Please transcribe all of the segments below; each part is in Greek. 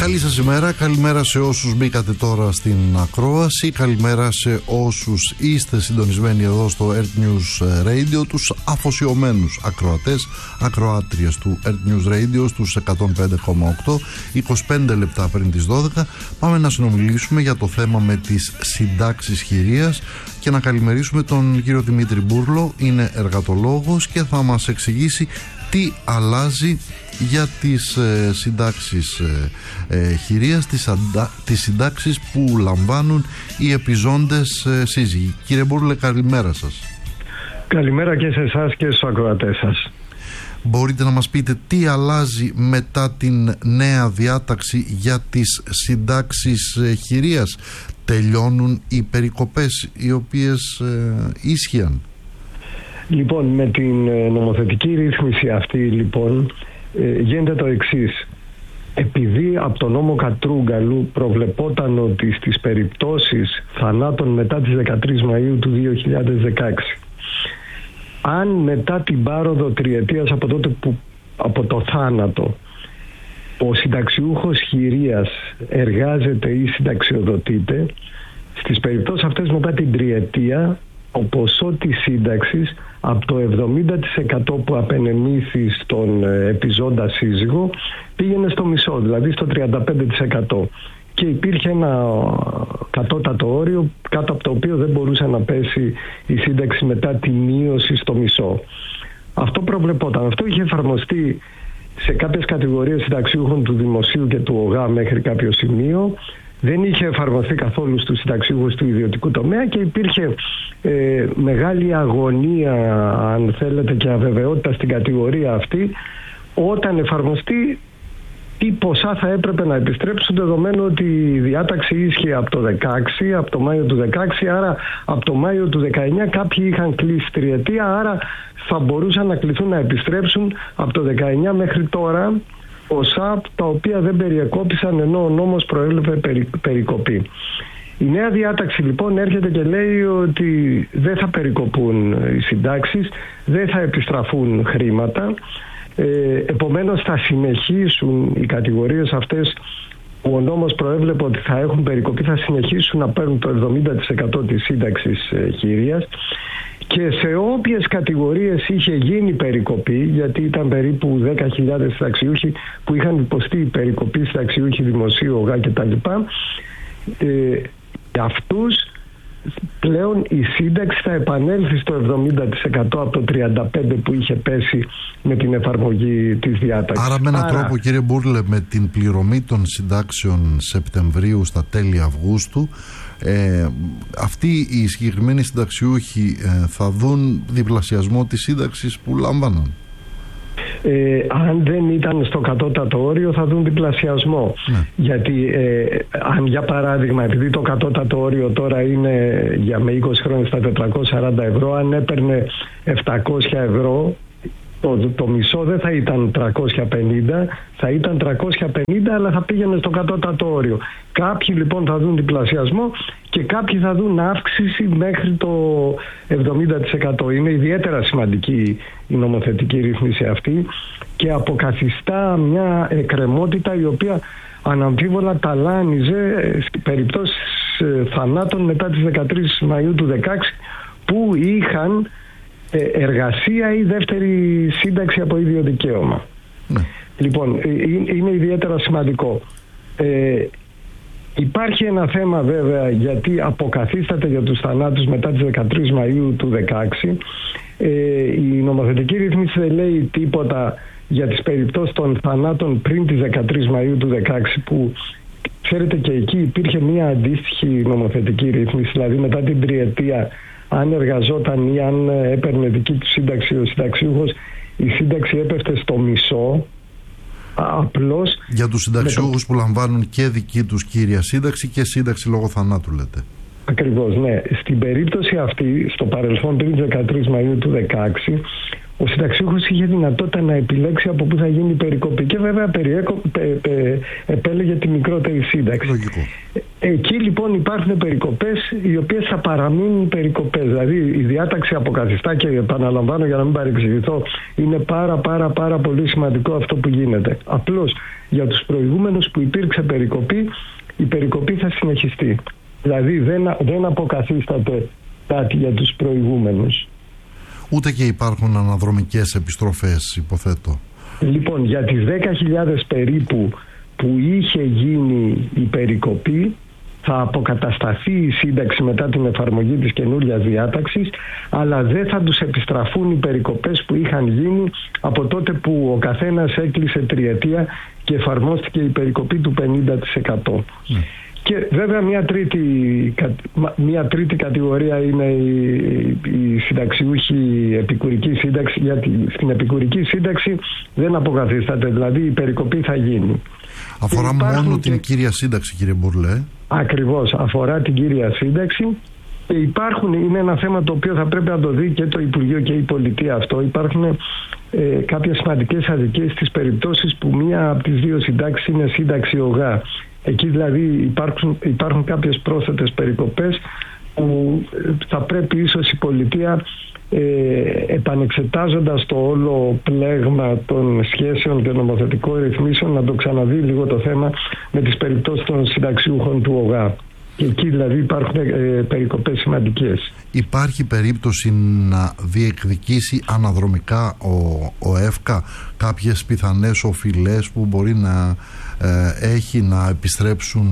Καλή σας ημέρα, καλημέρα σε όσους μπήκατε τώρα στην ακρόαση, καλημέρα σε όσους είστε συντονισμένοι εδώ στο Earth News Radio, τους αφοσιωμένους ακροατές, ακροάτριες του Earth News Radio στους 105,8, 25 λεπτά πριν τις 12. Πάμε να συνομιλήσουμε για το θέμα με τις συντάξεις χειρίας και να καλημερίσουμε τον κύριο Δημήτρη Μπούρλο, είναι εργατολόγος και θα μας εξηγήσει τι αλλάζει για τις συντάξεις χειρίας, τις συντάξεις που λαμβάνουν οι επιζώντες σύζυγοι. Κύριε Μπούρλε, καλημέρα σας. Καλημέρα και σε εσάς και στους ακροατές σας. Μπορείτε να μας πείτε τι αλλάζει μετά την νέα διάταξη για τις συντάξεις χειρίας? Τελειώνουν οι περικοπές οι οποίες ίσχυαν? Λοιπόν, με την νομοθετική ρύθμιση αυτή λοιπόν γίνεται το εξής. Επειδή από τον νόμο Κατρούγκαλου προβλεπόταν ότι στις περιπτώσεις θανάτων μετά τις 13 Μαΐου του 2016, αν μετά την πάροδο τριετίας από τότε που από το θάνατο ο συνταξιούχος χειρίας εργάζεται ή συνταξιοδοτείται, στις περιπτώσεις αυτές μετά την τριετία ο ποσό της σύνταξης από το 70% που απενεμήθη στον επιζώντα σύζυγο πήγαινε στο μισό, δηλαδή στο 35%. Και υπήρχε ένα κατώτατο όριο κάτω από το οποίο δεν μπορούσε να πέσει η σύνταξη μετά τη μείωση στο μισό. Αυτό προβλεπόταν. Αυτό είχε εφαρμοστεί σε κάποιες κατηγορίες συνταξιούχων του δημοσίου και του ΟΓΑ μέχρι κάποιο σημείο. Δεν είχε εφαρμοστεί καθόλου στους συνταξιούχους του ιδιωτικού τομέα και υπήρχε μεγάλη αγωνία, αν θέλετε, και αβεβαιότητα στην κατηγορία αυτή όταν εφαρμοστεί τι ποσά θα έπρεπε να επιστρέψουν, δεδομένου ότι η διάταξη ίσχυε από το 16, από το Μάιο του 16, άρα από το Μάιο του 19 κάποιοι είχαν κλείσει τριετία, άρα θα μπορούσαν να κληθούν να επιστρέψουν από το 19 μέχρι τώρα ποσά τα οποία δεν περιεκόπησαν, ενώ ο νόμος προέβλεπε περικοπή. Η νέα διάταξη λοιπόν έρχεται και λέει ότι δεν θα περικοπούν οι συντάξεις, δεν θα επιστραφούν χρήματα, επομένως θα συνεχίσουν οι κατηγορίες αυτές που ο νόμος προέβλεπε ότι θα έχουν περικοπή, θα συνεχίσουν να παίρνουν το 70% της σύνταξης χειρίας. Και σε όποιες κατηγορίες είχε γίνει περικοπή, γιατί ήταν περίπου 10.000 συνταξιούχοι που είχαν υποστεί περικοπή, συνταξιούχοι δημοσίου, ΟΓΑ κτλ., για αυτούς πλέον η σύνταξη θα επανέλθει στο 70% από το 35% που είχε πέσει με την εφαρμογή της διάταξης. Άρα με έναν τρόπο, κύριε Μπούρλε, με την πληρωμή των συντάξεων Σεπτεμβρίου στα τέλη Αυγούστου, αυτοί οι συγκεκριμένοι συνταξιούχοι θα δουν διπλασιασμό της σύνταξης που λάμβαναν? Αν δεν ήταν στο κατώτατο όριο θα δουν διπλασιασμό. Γιατί αν για παράδειγμα, επειδή το κατώτατο όριο τώρα είναι με 20 χρόνια στα 440 ευρώ, αν έπαιρνε 700 ευρώ, το μισό δεν θα ήταν 350, θα ήταν 350, αλλά θα πήγαινε στο κατώτατο όριο. Κάποιοι λοιπόν θα δουν διπλασιασμό και κάποιοι θα δουν αύξηση μέχρι το 70%. Είναι ιδιαίτερα σημαντική η νομοθετική ρύθμιση αυτή και αποκαθιστά μια εκκρεμότητα η οποία αναμφίβολα ταλάνιζε στην περιπτώσεις θανάτων μετά τις 13 Μαΐου του 2016 που είχαν εργασία ή δεύτερη σύνταξη από ίδιο δικαίωμα. Λοιπόν, είναι ιδιαίτερα σημαντικό. Υπάρχει ένα θέμα βέβαια, γιατί αποκαθίσταται για τους θανάτους μετά τις 13 Μαΐου του 2016. Η νομοθετική ρύθμιση δεν λέει τίποτα για τις περιπτώσεις των θανάτων πριν τις 13 Μαΐου του 2016, που ξέρετε και εκεί υπήρχε μια αντίστοιχη νομοθετική ρύθμιση, δηλαδή μετά την τριετία, αν εργαζόταν ή αν έπαιρνε δική του σύνταξη ο συνταξιούχος, η σύνταξη έπεφτε στο μισό. Απλώς για τους συνταξιούχους που λαμβάνουν και δική τους κύρια σύνταξη και σύνταξη λόγω θανάτου, λέτε? Ακριβώς, ναι. Στην περίπτωση αυτή, στο παρελθόν πριν 13 Μαΐου του 2016, ο συνταξιούχος είχε δυνατότητα να επιλέξει από πού θα γίνει η περικοπή και βέβαια επέλεγε τη μικρότερη σύνταξη. Λογικό. Εκεί λοιπόν υπάρχουν περικοπές οι οποίες θα παραμείνουν περικοπές. Δηλαδή η διάταξη αποκαθιστά, και επαναλαμβάνω για να μην παρεξηγηθώ, είναι πάρα πολύ σημαντικό αυτό που γίνεται. Απλώς για τους προηγούμενους που υπήρξε περικοπή, η περικοπή θα συνεχιστεί. Δηλαδή δεν αποκαθίσταται κάτι για τους προηγούμενους. Ούτε και υπάρχουν αναδρομικές επιστροφές, υποθέτω. Λοιπόν, για τις 10.000 περίπου που είχε γίνει η περικοπή, θα αποκατασταθεί η σύνταξη μετά την εφαρμογή της καινούριας διάταξης, αλλά δεν θα τους επιστραφούν οι περικοπές που είχαν γίνει από τότε που ο καθένας έκλεισε τριετία και εφαρμόστηκε η περικοπή του 50%. Και βέβαια μια τρίτη κατηγορία είναι η συνταξιούχοι επικουρική σύνταξη, γιατί στην επικουρική σύνταξη δεν αποκαθίσταται, δηλαδή η περικοπή θα γίνει. Αφορά μόνο την κύρια σύνταξη, κύριε Μπουρλέ. Ακριβώς, αφορά την κύρια σύνταξη. Και είναι ένα θέμα το οποίο θα πρέπει να το δει και το Υπουργείο και η Πολιτεία αυτό. Υπάρχουν κάποιες σημαντικές αδικίες στις περιπτώσεις που μία από τις δύο συντάξεις είναι σύνταξη ΟΓΑ. Εκεί δηλαδή υπάρχουν κάποιες πρόσθετες περικοπές που θα πρέπει ίσως η Πολιτεία, επανεξετάζοντας το όλο πλέγμα των σχέσεων και νομοθετικών ρυθμίσεων, να το ξαναδεί λίγο το θέμα με τις περιπτώσεις των συνταξιούχων του ΟΓΑ. Και εκεί δηλαδή υπάρχουν περικοπές σημαντικές. Υπάρχει περίπτωση να διεκδικήσει αναδρομικά ο ΕΦΚΑ κάποιες πιθανές οφειλές που μπορεί να έχει, να επιστρέψουν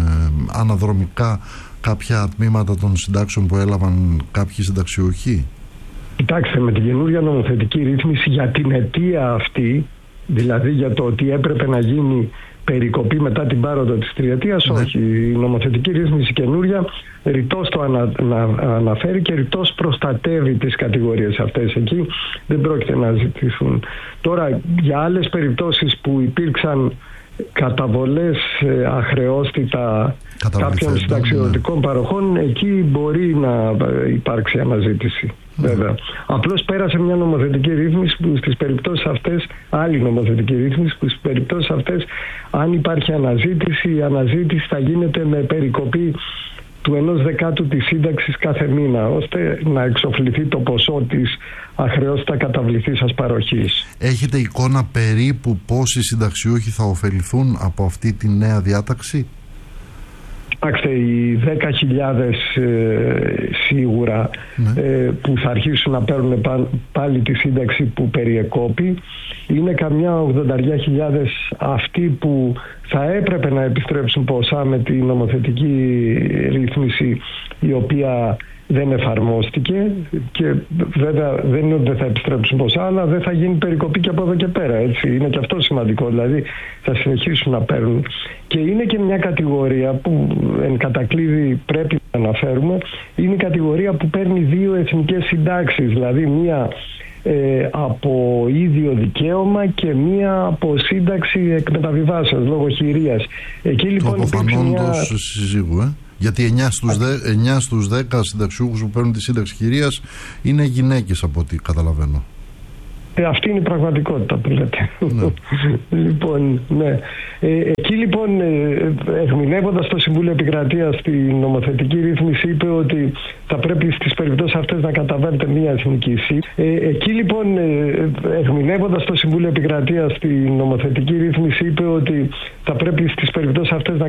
αναδρομικά κάποια τμήματα των συντάξεων που έλαβαν κάποιοι συνταξιούχοι? Κοιτάξτε, με την καινούργια νομοθετική ρύθμιση για την αιτία αυτή, δηλαδή για το ότι έπρεπε να γίνει περικοπή μετά την πάροδο της τριετίας, όχι. Η νομοθετική ρύθμιση καινούρια ρητός το αναφέρει και ρητός προστατεύει τις κατηγορίες αυτές. Εκεί δεν πρόκειται να ζητηθούν. Τώρα, για άλλες περιπτώσεις που υπήρξαν καταβολές αχρεώστητα κάποιων συνταξιοδοτικών παροχών, εκεί μπορεί να υπάρξει αναζήτηση. Βέβαια. Απλώς πέρασε μια νομοθετική ρύθμιση που στις περιπτώσεις αυτές, άλλη νομοθετική ρύθμιση που στις περιπτώσεις αυτές, αν υπάρχει αναζήτηση, η αναζήτηση θα γίνεται με περικοπή του 1/10 της σύνταξης κάθε μήνα, ώστε να εξοφληθεί το ποσό της αχρεώσιτα καταβληθήσας παροχής. Έχετε εικόνα περίπου πόσοι συνταξιούχοι θα ωφεληθούν από αυτή τη νέα διάταξη? Κοιτάξτε, οι 10.000 σίγουρα που θα αρχίσουν να παίρνουν πάλι τη σύνταξη που περιεκόπη, είναι καμιά 80.000 αυτοί που θα έπρεπε να επιστρέψουν ποσά με τη νομοθετική ρύθμιση η οποία δεν εφαρμόστηκε, και βέβαια δεν είναι ότι δεν θα επιστρέψουν ποσά, αλλά δεν θα γίνει περικοπή και από εδώ και πέρα, έτσι. Είναι και αυτό σημαντικό, δηλαδή θα συνεχίσουν να παίρνουν. Και είναι και μια κατηγορία που εν κατακλείδη πρέπει να αναφέρουμε, είναι η κατηγορία που παίρνει δύο εθνικές συντάξεις, δηλαδή μία από ίδιο δικαίωμα και μία από σύνταξη εκμεταβιβάσεως λόγω χειρίας. Εκεί λοιπόν υπήρξε συζύγου, γιατί 9 στους 10 συνταξιούχους που παίρνουν τη σύνταξη χειρίας είναι γυναίκες, από ό,τι καταλαβαίνω. Αυτή είναι η πραγματικότητα που λέτε. Λοιπόν, ναι. Εκεί λοιπόν, ερμηνεύοντας το Συμβούλιο Επικρατείας τη νομοθετική ρύθμιση, είπε ότι θα πρέπει στις περιπτώσεις αυτές να καταβάλλεται μία εθνική σύνταξη. Εκεί λοιπόν, ερμηνεύοντας το Συμβούλιο Επικρατείας τη νομοθετική ρύθμιση, είπε ότι θα πρέπει στις περιπτώσεις αυτές να